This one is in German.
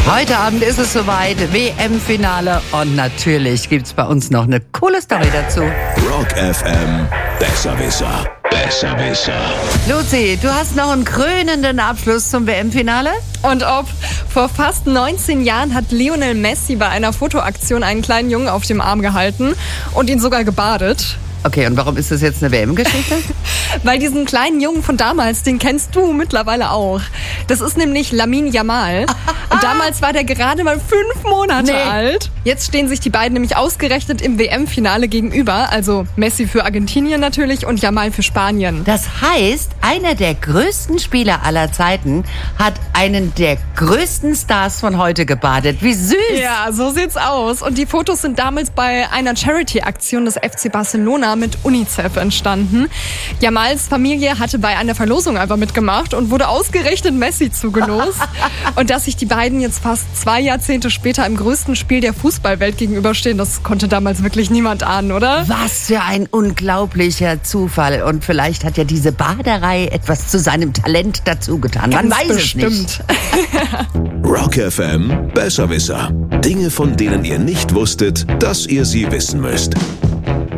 Heute Abend ist es soweit, WM-Finale und natürlich gibt's bei uns noch eine coole Story dazu. Rock FM, Besserwisser. Besserwisser. Luzi, du hast noch einen krönenden Abschluss zum WM-Finale? Und ob vor fast 19 Jahren hat Lionel Messi bei einer Fotoaktion einen kleinen Jungen auf dem Arm gehalten und ihn sogar gebadet. Okay, und warum ist das jetzt eine WM-Geschichte? Weil diesen kleinen Jungen von damals, den kennst du mittlerweile auch. Das ist nämlich Lamine Yamal. Und damals war der gerade mal 5 Monate alt. Jetzt stehen sich die beiden nämlich ausgerechnet im WM-Finale gegenüber. Also Messi für Argentinien natürlich und Yamal für Spanien. Das heißt, einer der größten Spieler aller Zeiten hat einen der größten Stars von heute gebadet. Wie süß! Ja, so sieht's aus. Und die Fotos sind damals bei einer Charity-Aktion des FC Barcelona mit UNICEF entstanden. Yamals Familie hatte bei einer Verlosung einfach mitgemacht und wurde ausgerechnet Messi zugelost. Und dass sich die beiden jetzt fast 2 Jahrzehnte später im größten Spiel der Fußballwelt gegenüberstehen, das konnte damals wirklich niemand ahnen, oder? Was für ein unglaublicher Zufall. Und vielleicht hat ja diese Baderei etwas zu seinem Talent dazugetan. Man weiß bestimmt. es nicht. Rock FM, Besserwisser. Dinge, von denen ihr nicht wusstet, dass ihr sie wissen müsst.